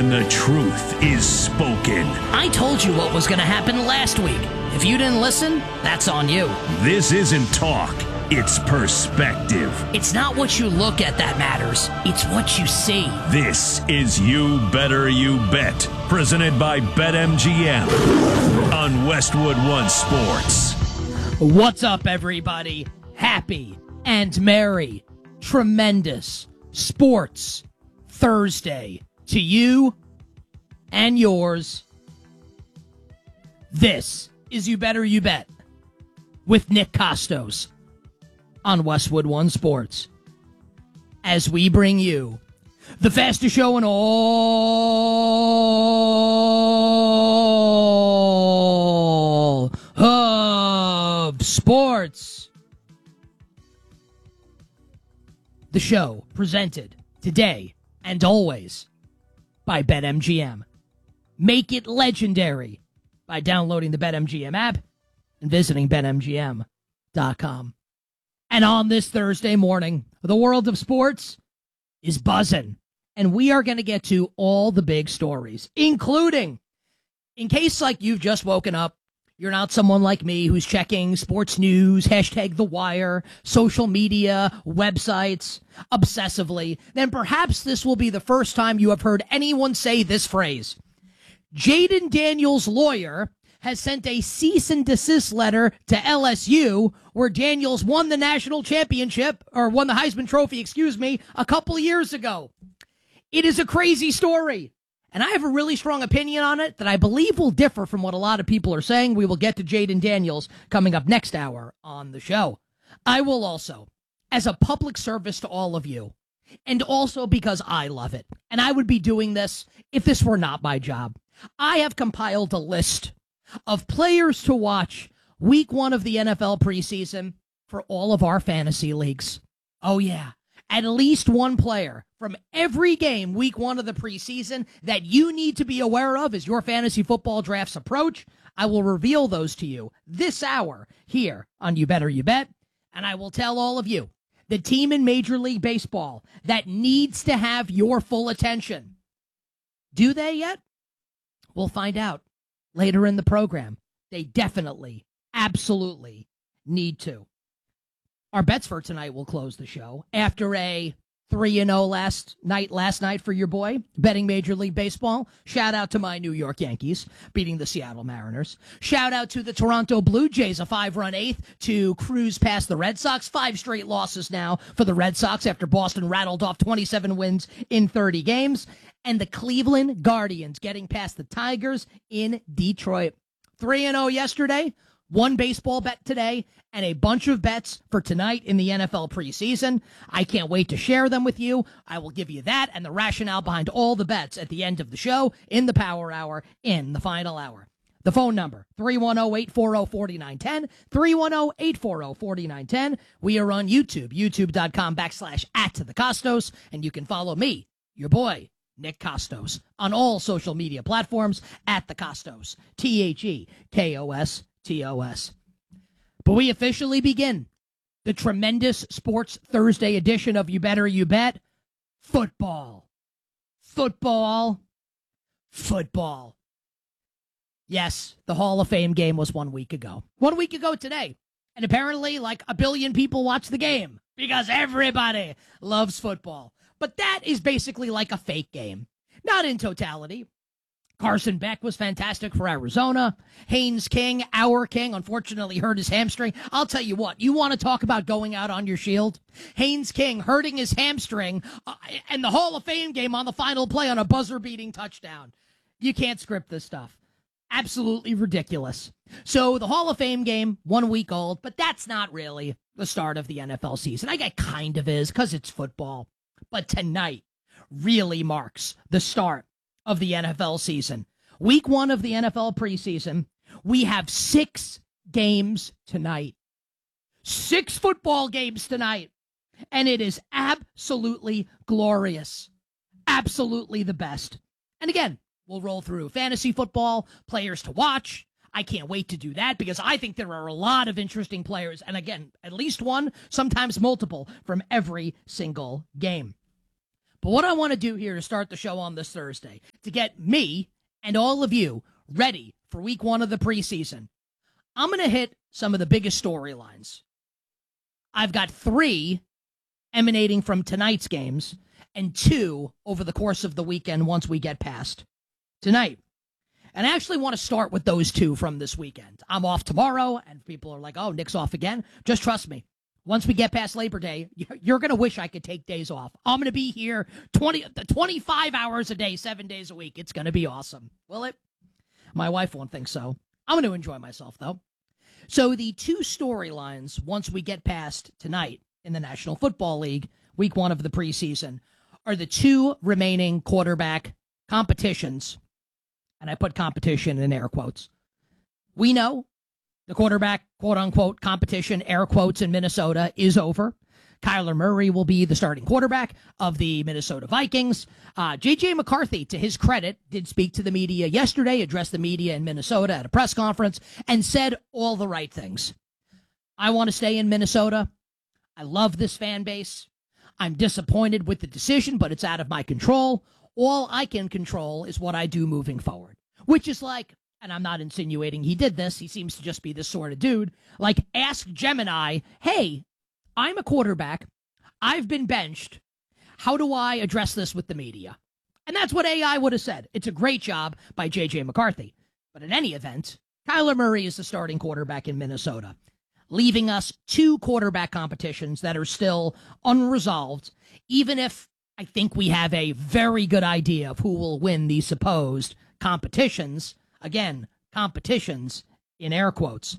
and the truth is spoken. I told you what was going to happen last week. If you didn't listen, that's on you. This isn't talk, it's perspective. It's not what you look at that matters. It's what you see. This is You Better You Bet, presented by BetMGM on Westwood One Sports. What's up, everybody? Happy and merry, tremendous Sports Thursday to you and yours. This is You Better You Bet with Nick Costos on Westwood One Sports, as we bring you the fastest show in all of sports. The show presented today and always by BetMGM. Make it legendary by downloading the BetMGM app and visiting BetMGM.com. And on this Thursday morning, the world of sports is buzzing. And we are going to get to all the big stories, including, in case like you've just woken up, you're not someone like me who's checking sports news, hashtag The Wire, social media, websites, obsessively, then perhaps this will be the first time you have heard anyone say this phrase. Jaden Daniels' lawyer has sent a cease and desist letter to LSU, where Daniels won the national championship, or won the Heisman Trophy, a couple of years ago. It is a crazy story. And I have a really strong opinion on it that I believe will differ from what a lot of people are saying. We will get to Jaden Daniels coming up next hour on the show. I will also, as a public service to all of you, and also because I love it, and I would be doing this if this were not my job, I have compiled a list of players to watch week 1 of the NFL preseason for all of our fantasy leagues. Oh, yeah. At least one player from every game week 1 of the preseason that you need to be aware of as your fantasy football drafts approach. I will reveal those to you this hour here on You Better You Bet. And I will tell all of you, the team in Major League Baseball that needs to have your full attention. Do they yet? We'll find out later in the program. They definitely, absolutely need to. Our bets for tonight will close the show after a 3-0 last night for your boy, betting Major League Baseball. Shout out to my New York Yankees beating the Seattle Mariners. Shout out to the Toronto Blue Jays, a 5-run eighth to cruise past the Red Sox. 5 straight losses now for the Red Sox after Boston rattled off 27 wins in 30 games. And the Cleveland Guardians getting past the Tigers in Detroit. 3-0 yesterday. One baseball bet today, and a bunch of bets for tonight in the NFL preseason. I can't wait to share them with you. I will give you that and the rationale behind all the bets at the end of the show, in the Power Hour, in the final hour. The phone number, 310-840-4910, 310-840-4910. We are on YouTube, youtube.com/@thecostos, and you can follow me, your boy, Nick Costos, on all social media platforms at The Costos, TheKostos. But we officially begin the tremendous Sports Thursday edition of You Better You Bet. Football. Yes, the Hall of Fame game was 1 week ago. 1 week ago today. And apparently like a billion people watched the game because everybody loves football. But that is basically like a fake game. Not in totality. Carson Beck was fantastic for Arizona. Haynes King, our king, unfortunately hurt his hamstring. I'll tell you what, you want to talk about going out on your shield? Haynes King hurting his hamstring and the Hall of Fame game on the final play on a buzzer-beating touchdown. You can't script this stuff. Absolutely ridiculous. So the Hall of Fame game, 1 week old, but that's not really the start of the NFL season. I guess kind of is because it's football. But tonight really marks the start of the NFL season. Week 1 of the NFL preseason. We have 6 games tonight. 6 football games tonight. And it is absolutely glorious. Absolutely the best. And again, we'll roll through fantasy football, players to watch. I can't wait to do that because I think there are a lot of interesting players. And again, at least one, sometimes multiple from every single game. But what I want to do here to start the show on this Thursday, to get me and all of you ready for week 1 of the preseason, I'm going to hit some of the biggest storylines. I've got 3 emanating from tonight's games and 2 over the course of the weekend once we get past tonight. And I actually want to start with those 2 from this weekend. I'm off tomorrow, and people are like, oh, Nick's off again. Just trust me. Once we get past Labor Day, you're going to wish I could take days off. I'm going to be here 25 hours a day, 7 days a week. It's going to be awesome. Will it? My wife won't think so. I'm going to enjoy myself, though. So the 2 storylines, once we get past tonight in the National Football League, week 1 of the preseason, are the 2 remaining quarterback competitions. And I put competition in air quotes. We know the quarterback, quote-unquote, competition, air quotes, in Minnesota is over. Kyler Murray will be the starting quarterback of the Minnesota Vikings. J.J. McCarthy, to his credit, did speak to the media yesterday, addressed the media in Minnesota at a press conference, and said all the right things. I want to stay in Minnesota. I love this fan base. I'm disappointed with the decision, but it's out of my control. All I can control is what I do moving forward, which is like, and I'm not insinuating he did this, he seems to just be this sort of dude, like ask Gemini, hey, I'm a quarterback, I've been benched, how do I address this with the media? And that's what AI would have said. It's a great job by J.J. McCarthy. But in any event, Kyler Murray is the starting quarterback in Minnesota, leaving us 2 quarterback competitions that are still unresolved, even if I think we have a very good idea of who will win these supposed competitions. Again, competitions in air quotes.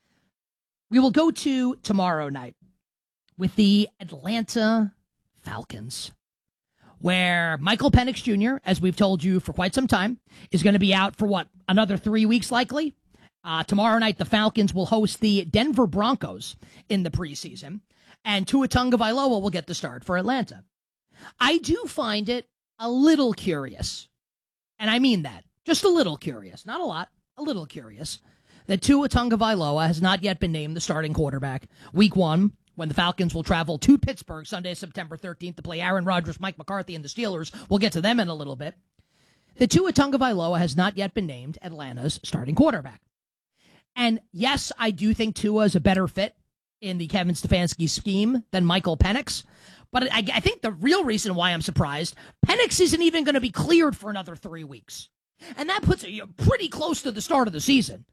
We will go to tomorrow night with the Atlanta Falcons, where Michael Penix Jr., as we've told you for quite some time, is going to be out for another 3 weeks likely. Tomorrow night, the Falcons will host the Denver Broncos in the preseason, and Tua Tagovailoa will get the start for Atlanta. I do find it a little curious, and I mean that, just a little curious, not a lot, a little curious, that Tua Tagovailoa has not yet been named the starting quarterback week 1, when the Falcons will travel to Pittsburgh Sunday, September 13th to play Aaron Rodgers, Mike McCarthy, and the Steelers. We'll get to them in a little bit. That Tua Tagovailoa has not yet been named Atlanta's starting quarterback. And yes, I do think Tua is a better fit in the Kevin Stefanski scheme than Michael Penix. But I think the real reason why I'm surprised, Penix isn't even going to be cleared for another 3 weeks. And that puts it pretty close to the start of the season.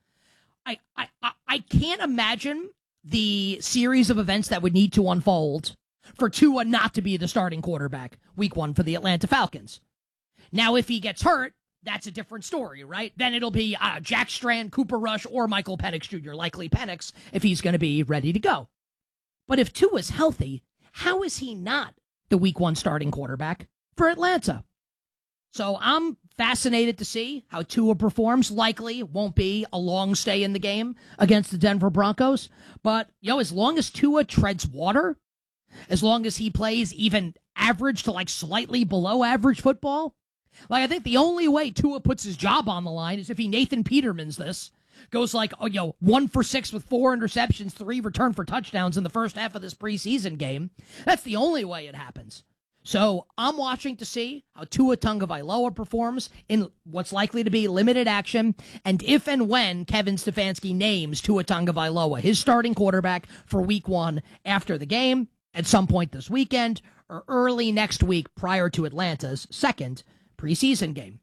I can't imagine the series of events that would need to unfold for Tua not to be the starting quarterback week 1 for the Atlanta Falcons. Now, if he gets hurt, that's a different story, right? Then it'll be Jack Strand, Cooper Rush, or Michael Penix Jr., likely Penix, if he's going to be ready to go. But if Tua's healthy, how is he not the week 1 starting quarterback for Atlanta? So I'm fascinated to see how Tua performs. Likely won't be a long stay in the game against the Denver Broncos. But, as long as Tua treads water, as long as he plays even average to slightly below average football, I think the only way Tua puts his job on the line is if he Nathan Petermans this, goes 1 for 6 with 4 interceptions, 3 return for touchdowns in the first half of this preseason game. That's the only way it happens. So I'm watching to see how Tua Tagovailoa performs in what's likely to be limited action, and if and when Kevin Stefanski names Tua Tagovailoa his starting quarterback for week 1 after the game, at some point this weekend, or early next week prior to Atlanta's second preseason game.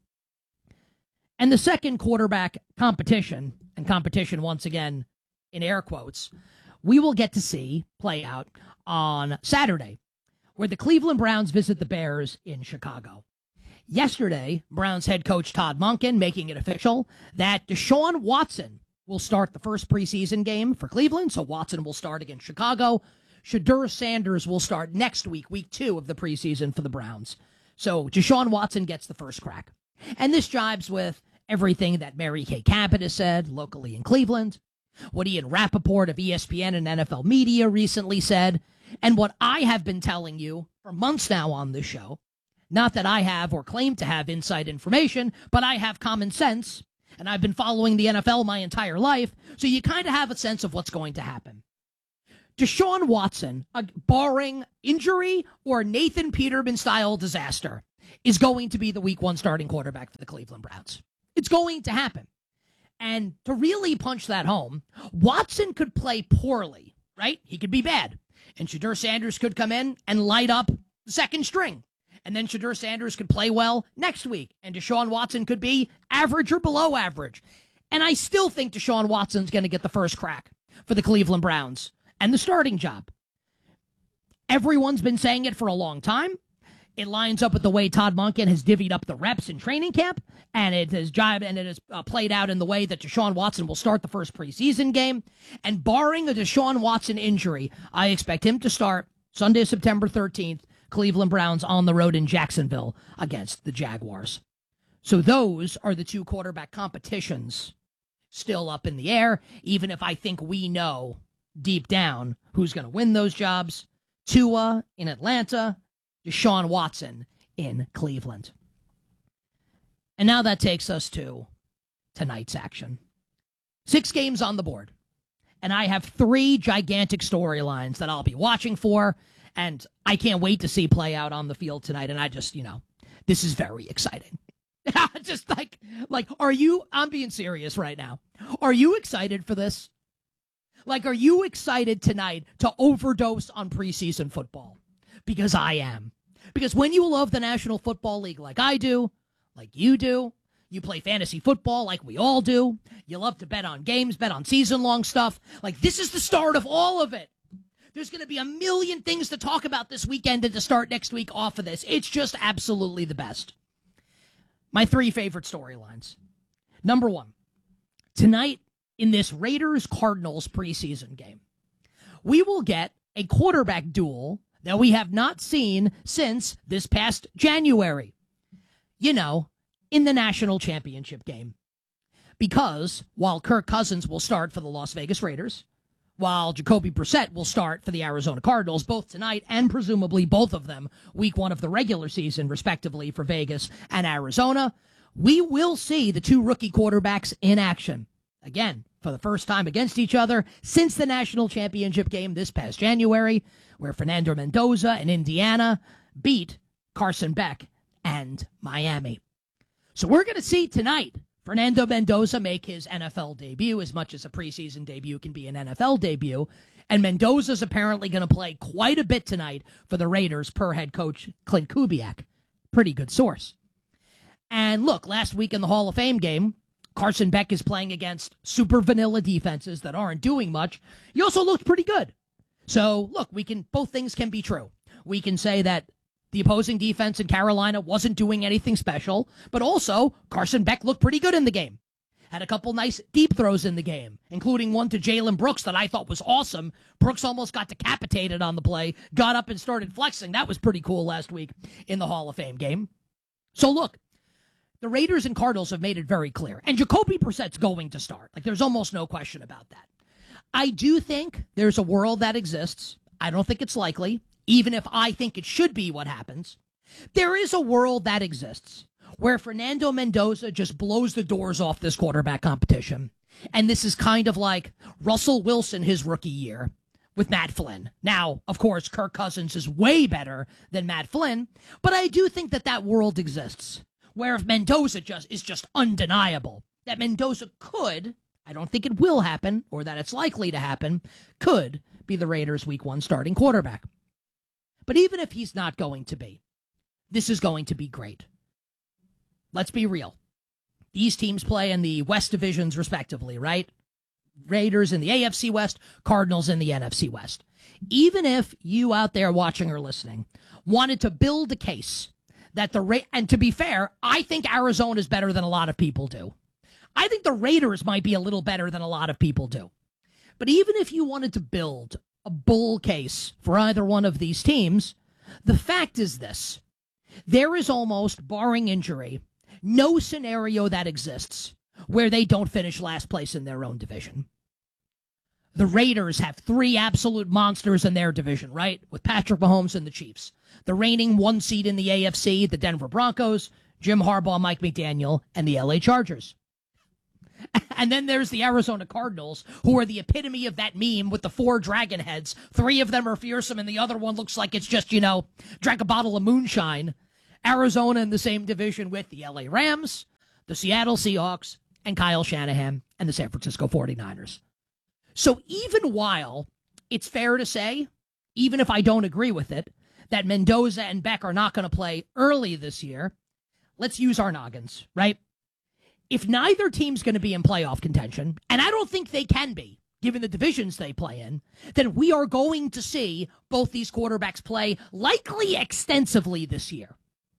And the second quarterback competition, and competition once again in air quotes, we will get to see play out on Saturday, where the Cleveland Browns visit the Bears in Chicago. Yesterday, Browns head coach Todd Monken making it official that Deshaun Watson will start the first preseason game for Cleveland, so Watson will start against Chicago. Shedeur Sanders will start next week, week 2 of the preseason for the Browns. So Deshaun Watson gets the first crack. And this jives with everything that Mary Kay Cabot has said locally in Cleveland, what Ian Rappaport of ESPN and NFL Media recently said, and what I have been telling you for months now on this show. Not that I have or claim to have inside information, but I have common sense, and I've been following the NFL my entire life, so you kind of have a sense of what's going to happen. Deshaun Watson, barring injury or Nathan Peterman-style disaster, is going to be the Week 1 starting quarterback for the Cleveland Browns. It's going to happen. And to really punch that home, Watson could play poorly, right? He could be bad. And Shedeur Sanders could come in and light up the second string. And then Shedeur Sanders could play well next week. And Deshaun Watson could be average or below average. And I still think Deshaun Watson's going to get the first crack for the Cleveland Browns and the starting job. Everyone's been saying it for a long time. It lines up with the way Todd Monken has divvied up the reps in training camp, and it has played out in the way that Deshaun Watson will start the first preseason game. And barring a Deshaun Watson injury, I expect him to start Sunday, September 13th, Cleveland Browns on the road in Jacksonville against the Jaguars. So those are the two quarterback competitions still up in the air, even if I think we know deep down who's going to win those jobs. Tua in Atlanta, Deshaun Watson in Cleveland. And now that takes us to tonight's action. 6 games on the board. And I have 3 gigantic storylines that I'll be watching for, and I can't wait to see play out on the field tonight. And I just, this is very exciting. Just like, I'm being serious right now. Are you excited for this? Are you excited tonight to overdose on preseason football? Because I am. Because when you love the National Football League like I do, like you do, you play fantasy football like we all do, you love to bet on games, bet on season-long stuff, this is the start of all of it. There's going to be a million things to talk about this weekend and to start next week off of this. It's just absolutely the best. My 3 favorite storylines. Number 1, tonight in this Raiders-Cardinals preseason game, we will get a quarterback duel that we have not seen since this past January. In the national championship game. Because while Kirk Cousins will start for the Las Vegas Raiders, while Jacoby Brissett will start for the Arizona Cardinals, both tonight and presumably both of them week 1 of the regular season, respectively, for Vegas and Arizona, we will see the 2 rookie quarterbacks in action. Again, for the first time against each other since the national championship game this past January, where Fernando Mendoza and Indiana beat Carson Beck and Miami. So we're going to see tonight Fernando Mendoza make his NFL debut, as much as a preseason debut can be an NFL debut. And Mendoza's apparently going to play quite a bit tonight for the Raiders, per head coach Clint Kubiak. Pretty good source. And look, last week in the Hall of Fame game, Carson Beck is playing against super vanilla defenses that aren't doing much. He also looked pretty good. So, look, both things can be true. We can say that the opposing defense in Carolina wasn't doing anything special, but also Carson Beck looked pretty good in the game. Had a couple nice deep throws in the game, including one to Jalen Brooks that I thought was awesome. Brooks almost got decapitated on the play, got up and started flexing. That was pretty cool last week in the Hall of Fame game. So, look, the Raiders and Cardinals have made it very clear. And Jacoby Brissett's going to start. There's almost no question about that. I do think there's a world that exists. I don't think it's likely, even if I think it should be what happens. There is a world that exists where Fernando Mendoza just blows the doors off this quarterback competition. And this is kind of like Russell Wilson his rookie year with Matt Flynn. Now, of course, Kirk Cousins is way better than Matt Flynn, but I do think that world exists where if Mendoza is just undeniable, that Mendoza could, I don't think it will happen, or that it's likely to happen, could be the Raiders' Week 1 starting quarterback. But even if he's not going to be, this is going to be great. Let's be real. These teams play in the West divisions respectively, right? Raiders in the AFC West, Cardinals in the NFC West. Even if you out there watching or listening wanted to build a case that and to be fair, I think Arizona is better than a lot of people do. I think the Raiders might be a little better than a lot of people do. But even if you wanted to build a bull case for either one of these teams, the fact is this. There is almost, barring injury, no scenario that exists where they don't finish last place in their own division. The Raiders have 3 absolute monsters in their division, right? With Patrick Mahomes and the Chiefs. The reigning 1 seed in the AFC, the Denver Broncos, Jim Harbaugh, Mike McDaniel, and the LA Chargers. And then there's the Arizona Cardinals, who are the epitome of that meme with the 4 dragon heads. 3 of them are fearsome, and the other one looks like it's just, drank a bottle of moonshine. Arizona in the same division with the LA Rams, the Seattle Seahawks, and Kyle Shanahan and the San Francisco 49ers. So even while it's fair to say, even if I don't agree with it, that Mendoza and Beck are not going to play early this year, let's use our noggins, right? If neither team's going to be in playoff contention, and I don't think they can be, given the divisions they play in, then we are going to see both these quarterbacks play likely extensively this year.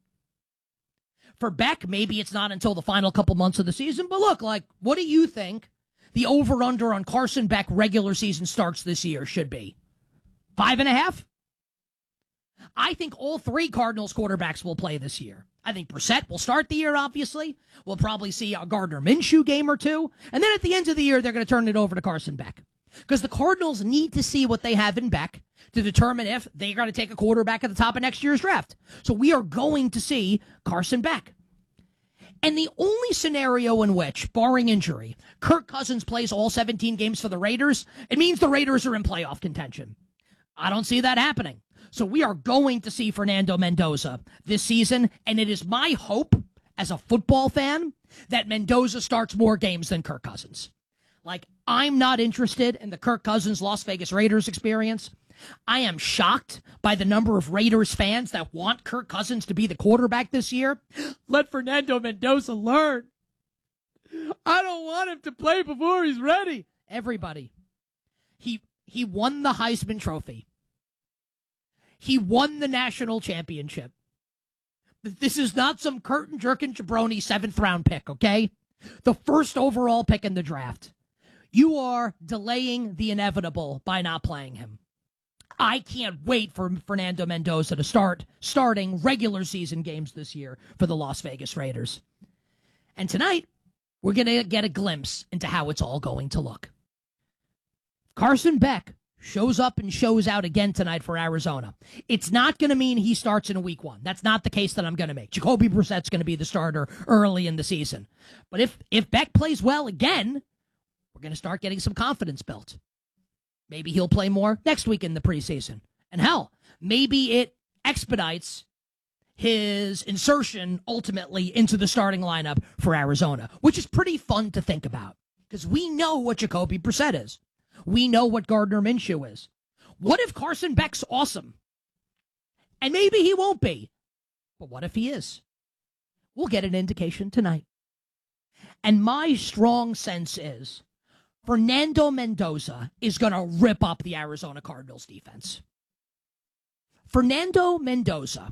For Beck, maybe it's not until the final couple months of the season, but look, what do you think the over-under on Carson Beck regular season starts this year should be? 5.5? I think all 3 Cardinals quarterbacks will play this year. I think Brissett will start the year, obviously. We'll probably see a Gardner Minshew game or 2. And then at the end of the year, they're going to turn it over to Carson Beck. Because the Cardinals need to see what they have in Beck to determine if they're going to take a quarterback at the top of next year's draft. So we are going to see Carson Beck. And the only scenario in which, barring injury, Kirk Cousins plays all 17 games for the Raiders, it means the Raiders are in playoff contention. I don't see that happening. So we are going to see Fernando Mendoza this season, and it is my hope as a football fan that Mendoza starts more games than Kirk Cousins. I'm not interested in the Kirk Cousins Las Vegas Raiders experience. I am shocked by the number of Raiders fans that want Kirk Cousins to be the quarterback this year. Let Fernando Mendoza learn. I don't want him to play before he's ready. Everybody. He won the Heisman Trophy. He won the national championship. This is not some curtain-jerking jabroni 7th-round pick, okay? The first overall pick in the draft. You are delaying the inevitable by not playing him. I can't wait for Fernando Mendoza to starting regular season games this year for the Las Vegas Raiders. And tonight, we're going to get a glimpse into how it's all going to look. Carson Beck shows up and shows out again tonight for Arizona. It's not going to mean he starts in week 1. That's not the case that I'm going to make. Jacoby Brissett's going to be the starter early in the season. But if Beck plays well again, we're going to start getting some confidence built. Maybe he'll play more next week in the preseason. And hell, maybe it expedites his insertion ultimately into the starting lineup for Arizona, which is pretty fun to think about because we know what Jacoby Brissett is. We know what Gardner Minshew is. What if Carson Beck's awesome? And maybe he won't be. But what if he is? We'll get an indication tonight. And my strong sense is Fernando Mendoza is going to rip up the Arizona Cardinals defense. Fernando Mendoza,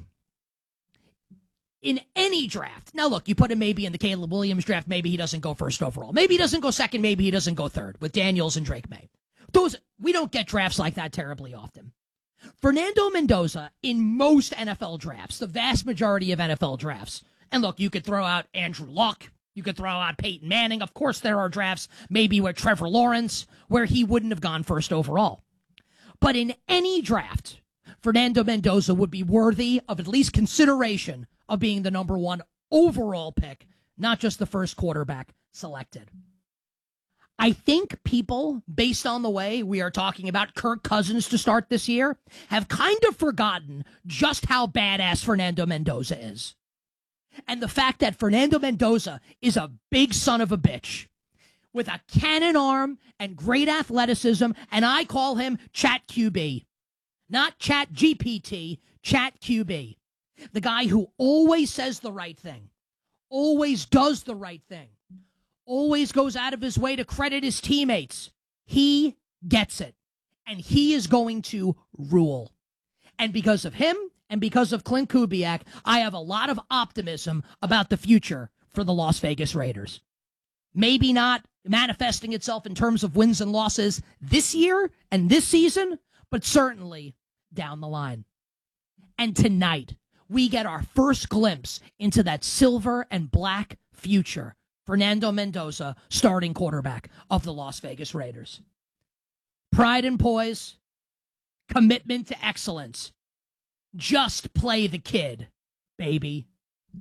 in any draft. Now, look, you put him maybe in the Caleb Williams draft. Maybe he doesn't go first overall. Maybe he doesn't go second. Maybe he doesn't go third with Daniels and Drake May. We don't get drafts like that terribly often. Fernando Mendoza, in most NFL drafts, the vast majority of NFL drafts, and look, you could throw out Andrew Luck. You could throw out Peyton Manning. Of course, there are drafts maybe with Trevor Lawrence where he wouldn't have gone first overall. But in any draft, Fernando Mendoza would be worthy of at least consideration of being the number 1 overall pick, not just the first quarterback selected. I think people, based on the way we are talking about Kirk Cousins to start this year, have kind of forgotten just how badass Fernando Mendoza is. And the fact that Fernando Mendoza is a big son of a bitch with a cannon arm and great athleticism, and I call him Chat QB. Not Chat GPT, Chat QB. The guy who always says the right thing, always does the right thing, always goes out of his way to credit his teammates. He gets it, and he is going to rule. And because of him and because of Clint Kubiak, I have a lot of optimism about the future for the Las Vegas Raiders. Maybe not manifesting itself in terms of wins and losses this year and this season, but certainly down the line. And tonight, we get our first glimpse into that silver and black future. Fernando Mendoza, starting quarterback of the Las Vegas Raiders. Pride and poise, commitment to excellence. Just play the kid, baby.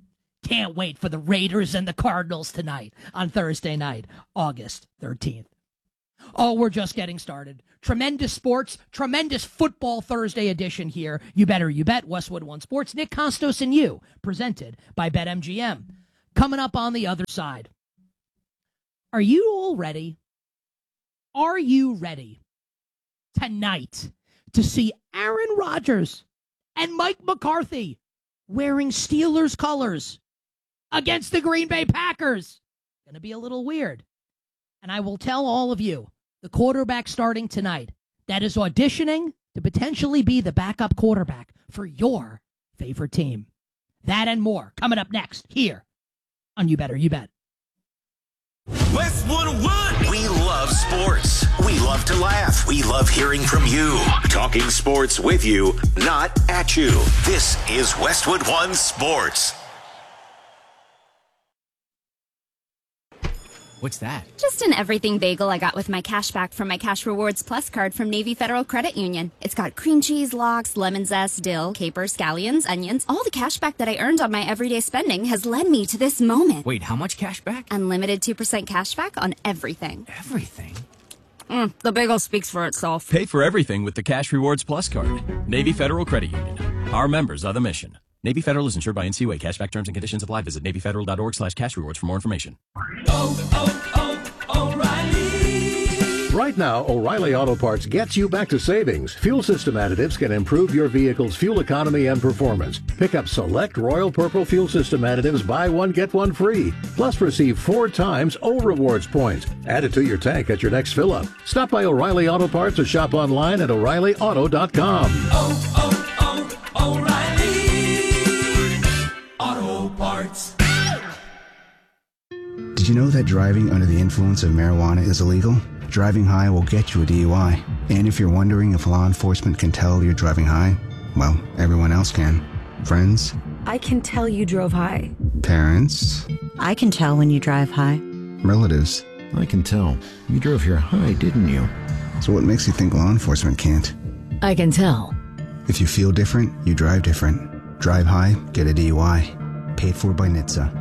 Can't wait for the Raiders and the Cardinals tonight on Thursday night, August 13th. Oh, we're just getting started. Tremendous sports, tremendous football Thursday edition here. You better, you bet. Westwood One Sports, Nick Costos and you, presented by BetMGM. Coming up on the other side. Are you all ready? Are you ready tonight to see Aaron Rodgers and Mike McCarthy wearing Steelers colors against the Green Bay Packers? Going to be a little weird. And I will tell all of you, the quarterback starting tonight that is auditioning to potentially be the backup quarterback for your favorite team. That and more coming up next here on You Better You Bet. Westwood One. We love sports. We love to laugh. We love hearing from you. Talking sports with you, not at you. This is Westwood One Sports. What's that? Just an everything bagel I got with my cash back from my Cash Rewards Plus card from Navy Federal Credit Union. It's got cream cheese, lox, lemon zest, dill, capers, scallions, onions. All the cash back that I earned on my everyday spending has led me to this moment. Wait, how much cash back? Unlimited 2% cash back on everything. Everything? The bagel speaks for itself. Pay for everything with the Cash Rewards Plus card. Navy Federal Credit Union. Our members are the mission. Navy Federal is insured by NCUA. Cashback terms and conditions apply. Visit NavyFederal.org/cashrewards for more information. O'Reilly. Right now, O'Reilly Auto Parts gets you back to savings. Fuel system additives can improve your vehicle's fuel economy and performance. Pick up select Royal Purple fuel system additives, buy one, get one free. Plus receive 4 times O Rewards points. Add it to your tank at your next fill-up. Stop by O'Reilly Auto Parts or shop online at O'ReillyAuto.com. O'Reilly Auto Parts. Did you know that driving under the influence of marijuana is illegal? Driving high will get you a DUI. And if you're wondering if law enforcement can tell you're driving high, well, everyone else can. Friends? I can tell you drove high. Parents? I can tell when you drive high. Relatives? I can tell. You drove here high, didn't you? So what makes you think law enforcement can't? I can tell. If you feel different, you drive different. Drive high, get a DUI. Paid for by NHTSA.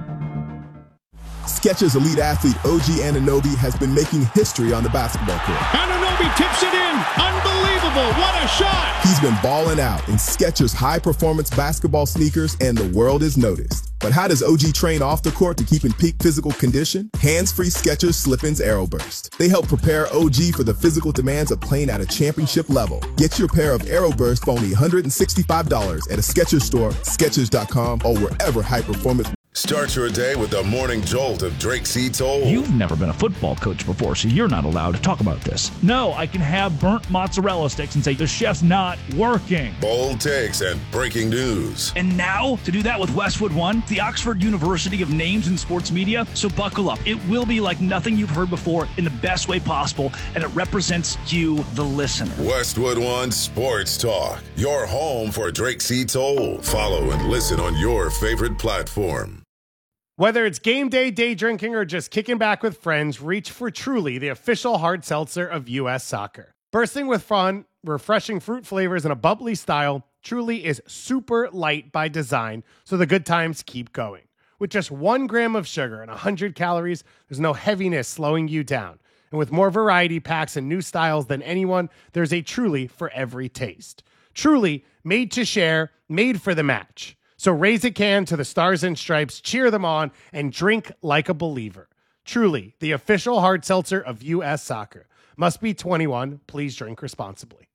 Skechers elite athlete OG Anunoby has been making history on the basketball court. Anunoby tips it in. Unbelievable. What a shot. He's been balling out in Skechers high-performance basketball sneakers, and the world is noticed. But how does OG train off the court to keep in peak physical condition? Hands-free Skechers Slip-ins Aeroburst. They help prepare OG for the physical demands of playing at a championship level. Get your pair of Aeroburst for only $165 at a Skechers store, Skechers.com, or wherever high-performance. Start your day with the morning jolt of Drake C. Toll. You've never been a football coach before, so you're not allowed to talk about this. No, I can have burnt mozzarella sticks and say the chef's not working. Bold takes and breaking news. And now, to do that with Westwood One, the Oxford University of names in sports media. So buckle up. It will be like nothing you've heard before in the best way possible, and it represents you, the listener. Westwood One Sports Talk, your home for Drake C. Toll. Follow and listen on your favorite platform. Whether it's game day, day drinking, or just kicking back with friends, reach for Truly, the official hard seltzer of U.S. Soccer. Bursting with fun, refreshing fruit flavors, and a bubbly style, Truly is super light by design, so the good times keep going. With just 1 gram of sugar and 100 calories, there's no heaviness slowing you down. And with more variety packs and new styles than anyone, there's a Truly for every taste. Truly, made to share, made for the match. So raise a can to the Stars and Stripes, cheer them on, and drink like a believer. Truly, the official hard seltzer of U.S. Soccer. Must be 21. Please drink responsibly.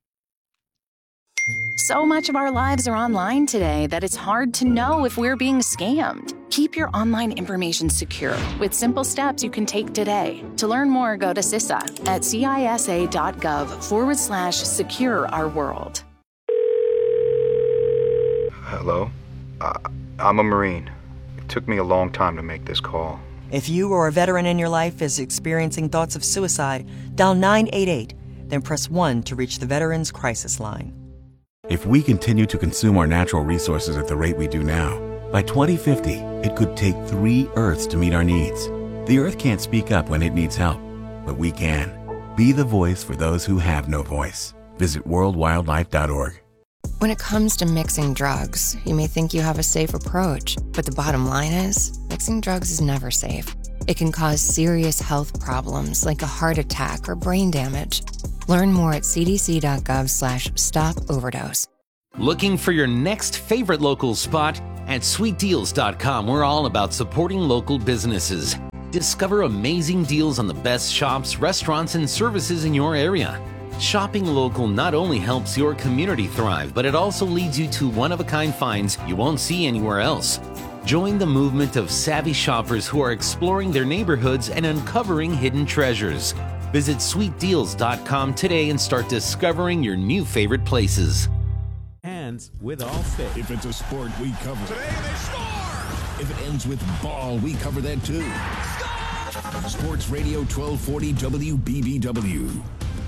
So much of our lives are online today that it's hard to know if we're being scammed. Keep your online information secure with simple steps you can take today. To learn more, go to CISA at CISA.gov/secure our world. Hello? I'm a Marine. It took me a long time to make this call. If you or a veteran in your life is experiencing thoughts of suicide, dial 988, then press 1 to reach the Veterans Crisis Line. If we continue to consume our natural resources at the rate we do now, by 2050, it could take 3 Earths to meet our needs. The Earth can't speak up when it needs help, but we can. Be the voice for those who have no voice. Visit worldwildlife.org. When it comes to mixing drugs, you may think you have a safe approach, but the bottom line is, mixing drugs is never safe. It can cause serious health problems like a heart attack or brain damage. Learn more at cdc.gov/stop-overdose. Looking for your next favorite local spot? At sweetdeals.com, we're all about supporting local businesses. Discover amazing deals on the best shops, restaurants, and services in your area. Shopping local not only helps your community thrive, but it also leads you to one-of-a-kind finds you won't see anywhere else. Join the movement of savvy shoppers who are exploring their neighborhoods and uncovering hidden treasures. Visit sweetdeals.com today and start discovering your new favorite places. Hands with Allstate. If it's a sport, we cover it. Today they score! If it ends with ball, we cover that too. Score! Sports Radio 1240 WBBW.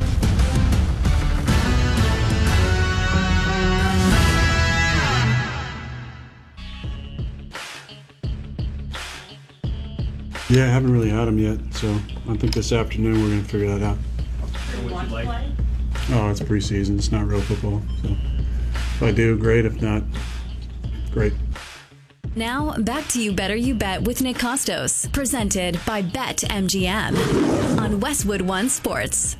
Yeah, I haven't really had them yet, so I think this afternoon we're going to figure that out. What you like? Oh, it's preseason. It's not real football. So if I do, great. If not, great. Now, back to You Better You Bet with Nick Costos, presented by BetMGM on Westwood One Sports.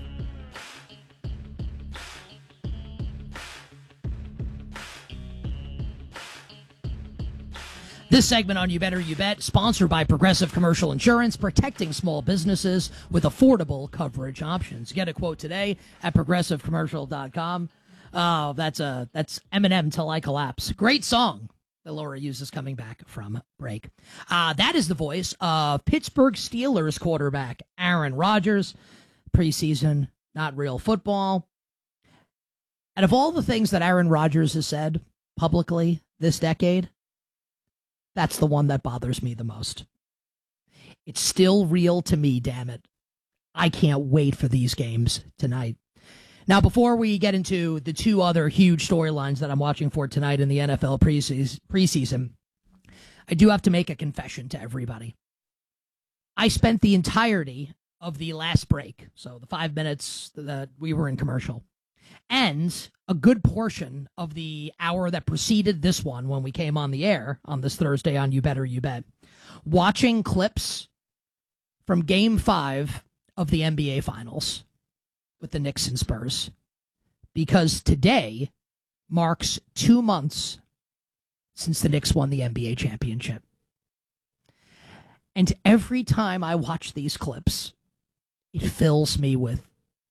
This segment on You Better You Bet, sponsored by Progressive Commercial Insurance, protecting small businesses with affordable coverage options. Get a quote today at progressivecommercial.com. Oh, that's Eminem Till I Collapse. Great song that Laura uses coming back from break. That is the voice of Pittsburgh Steelers quarterback Aaron Rodgers. Preseason, not real football. And of all the things that Aaron Rodgers has said publicly this decade, that's the one that bothers me the most. It's still real to me, damn it. I can't wait for these games tonight. Now, before we get into the two other huge storylines that I'm watching for tonight in the NFL preseason, I do have to make a confession to everybody. I spent the entirety of the last break, so the 5 minutes that we were in commercial, and a good portion of the hour that preceded this one when we came on the air on this Thursday on You Better You Bet, watching clips from Game 5 of the NBA Finals with the Knicks and Spurs. Because today marks 2 months since the Knicks won the NBA championship. And every time I watch these clips, it fills me with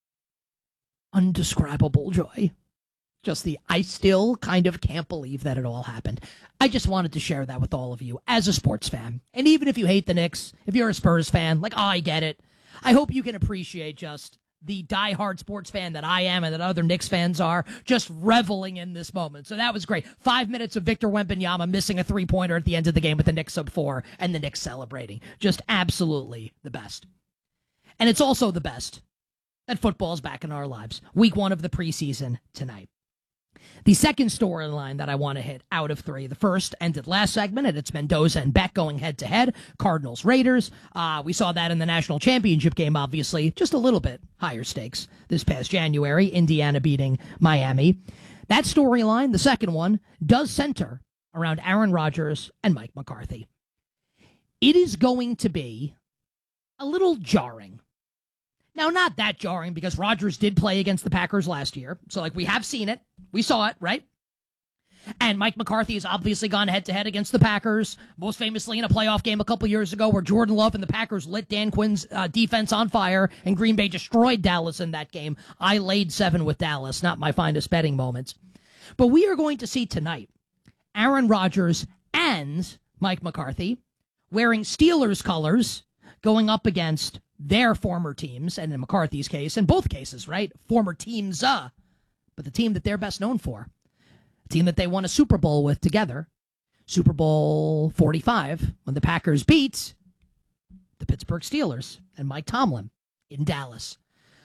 undescribable joy. I still kind of can't believe that it all happened. I just wanted to share that with all of you as a sports fan. And even if you hate the Knicks, if you're a Spurs fan, I get it. I hope you can appreciate just the diehard sports fan that I am and that other Knicks fans are, just reveling in this moment. So that was great. 5 minutes of Victor Wembanyama missing a three-pointer at the end of the game with the Knicks sub 4 and the Knicks celebrating. Just absolutely the best. And it's also the best that football's back in our lives. Week 1 of the preseason tonight. The second storyline that I want to hit out of 3. The first ended last segment, and it's Mendoza and Beck going head-to-head. Cardinals-Raiders. We saw that in the national championship game, obviously. Just a little bit higher stakes this past January. Indiana beating Miami. That storyline, the second one, does center around Aaron Rodgers and Mike McCarthy. It is going to be a little jarring. Now, not that jarring because Rodgers did play against the Packers last year. So, we have seen it. We saw it, right? And Mike McCarthy has obviously gone head-to-head against the Packers, most famously in a playoff game a couple years ago where Jordan Love and the Packers lit Dan Quinn's defense on fire, and Green Bay destroyed Dallas in that game. I laid 7 with Dallas, not my finest betting moments. But we are going to see tonight Aaron Rodgers and Mike McCarthy wearing Steelers colors going up against their former teams, and in McCarthy's case, in both cases, right? Former teams, but the team that they're best known for. A team that they won a Super Bowl with together. Super Bowl 45, when the Packers beat the Pittsburgh Steelers and Mike Tomlin in Dallas.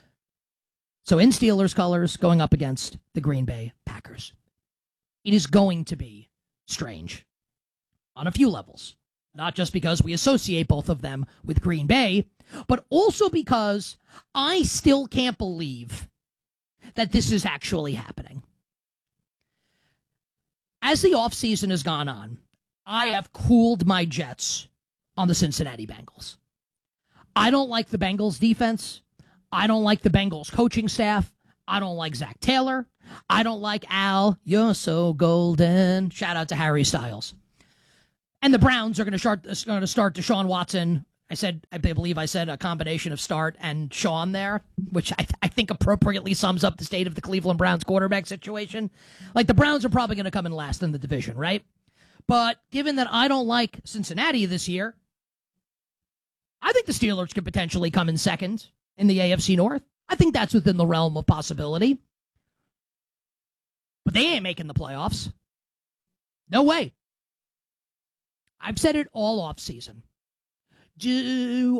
So in Steelers colors, going up against the Green Bay Packers. It is going to be strange on a few levels. Not just because we associate both of them with Green Bay, but also because I still can't believe that this is actually happening. As the offseason has gone on, I have cooled my jets on the Cincinnati Bengals. I don't like the Bengals defense. I don't like the Bengals coaching staff. I don't like Zach Taylor. I don't like Al. You're so golden. Shout out to Harry Styles. And the Browns are going to start Deshaun Watson. I believe I said a combination of start and Sean there, which I think appropriately sums up the state of the Cleveland Browns quarterback situation. Like, the Browns are probably going to come in last in the division, right? But given that I don't like Cincinnati this year, I think the Steelers could potentially come in second in the AFC North. I think that's within the realm of possibility. But they ain't making the playoffs. No way. I've said it all off season. Do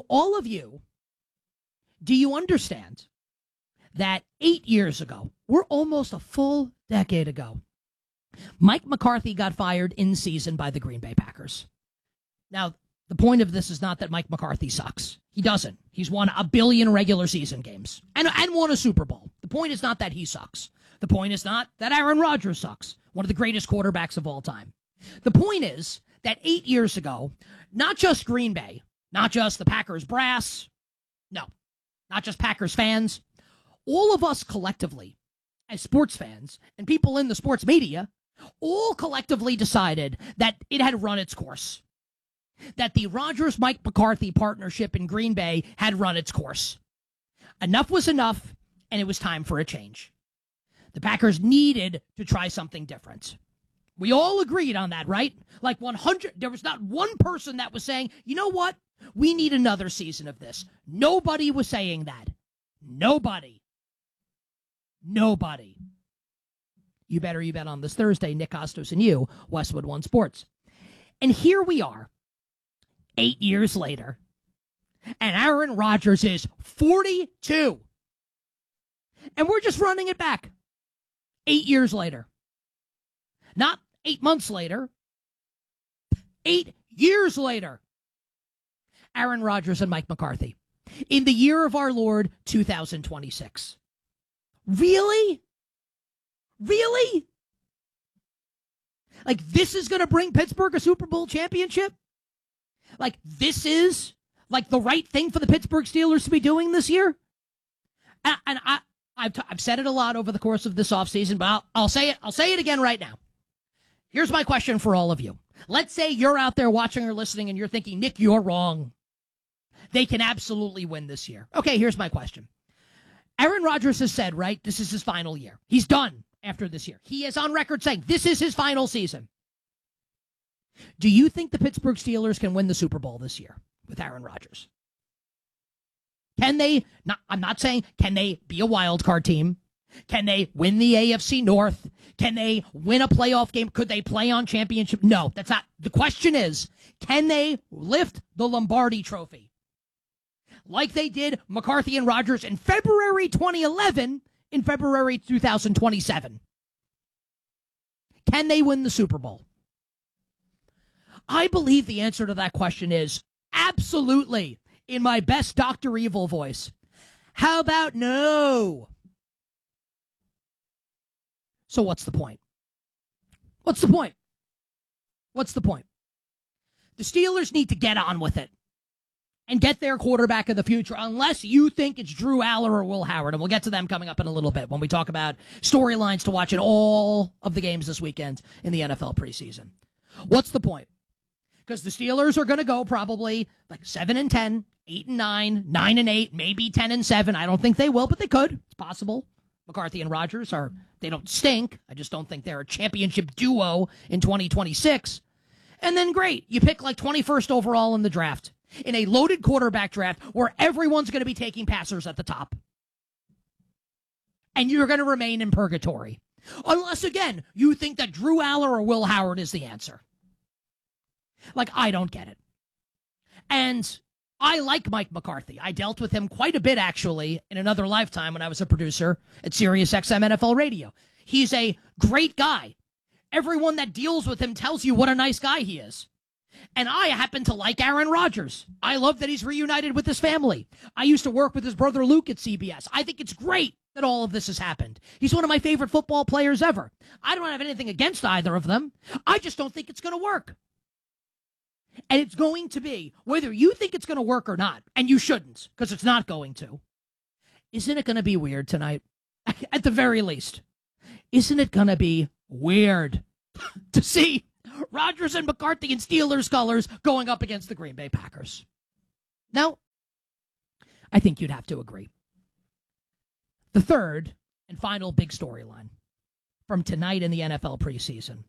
you understand that 8 years ago, we're almost a full decade ago, Mike McCarthy got fired in season by the Green Bay Packers? Now, the point of this is not that Mike McCarthy sucks. He doesn't. He's won 1 billion regular season games and won a Super Bowl. The point is not that he sucks. The point is not that Aaron Rodgers sucks, one of the greatest quarterbacks of all time. The point is that 8 years ago, not just Green Bay, not just the Packers brass, no, not just Packers fans, all of us collectively as sports fans and people in the sports media all collectively decided that it had run its course, that the Rodgers-Mike McCarthy partnership in Green Bay had run its course. Enough was enough, and it was time for a change. The Packers needed to try something different. We all agreed on that, right? Like 100, there was not one person that was saying, you know what? We need another season of this. Nobody was saying that. Nobody. You bet on this Thursday, Nick Costos and you, Westwood One Sports. And here we are, 8 years later, and Aaron Rodgers is 42. And we're just running it back 8 years later. Not 8 months later. 8 years later. Aaron Rodgers and Mike McCarthy. In the year of our Lord, 2026. Really? Really? Like, this is going to bring Pittsburgh a Super Bowl championship? Like, this is, like, the right thing for the Pittsburgh Steelers to be doing this year? And I've said it a lot over the course of this offseason, but I'll say it again right now. Here's my question for all of you. Let's say you're out there watching or listening and you're thinking, Nick, you're wrong. They can absolutely win this year. Okay, here's my question. Aaron Rodgers has said, right, this is his final year. He's done after this year. He is on record saying this is his final season. Do you think the Pittsburgh Steelers can win the Super Bowl this year with Aaron Rodgers? Can they? I'm not saying, can they be a wild card team? Can they win the AFC North? Can they win a playoff game? Could they play on championship? No, that's not. The question is, can they lift the Lombardi Trophy? Like they did McCarthy and Rodgers in February 2011, in February 2027. Can they win the Super Bowl? I believe the answer to that question is absolutely, in my best Dr. Evil voice. How about no? So what's the point? What's the point? What's the point? The Steelers need to get on with it and get their quarterback of the future, unless you think it's Drew Aller or Will Howard. And we'll get to them coming up in a little bit when we talk about storylines to watch in all of the games this weekend in the NFL preseason. What's the point? Because the Steelers are going to go probably like 7-10, 8-9, 9-8, maybe 10-7. I don't think they will, but they could. It's possible. McCarthy and Rodgers they don't stink. I just don't think they're a championship duo in 2026. And then great, you pick like 21st overall in the draft, in a loaded quarterback draft where everyone's going to be taking passers at the top. And you're going to remain in purgatory. Unless, again, you think that Drew Aller or Will Howard is the answer. Like, I don't get it. And I like Mike McCarthy. I dealt with him quite a bit, actually, in another lifetime when I was a producer at SiriusXM NFL Radio. He's a great guy. Everyone that deals with him tells you what a nice guy he is. And I happen to like Aaron Rodgers. I love that he's reunited with his family. I used to work with his brother Luke at CBS. I think it's great that all of this has happened. He's one of my favorite football players ever. I don't have anything against either of them. I just don't think it's going to work. And it's going to be, whether you think it's going to work or not, and you shouldn't, because it's not going to, isn't it going to be weird tonight? At the very least. Isn't it going to be weird to see Rodgers and McCarthy in Steelers colors going up against the Green Bay Packers? Now, I think you'd have to agree. The third and final big storyline from tonight in the NFL preseason.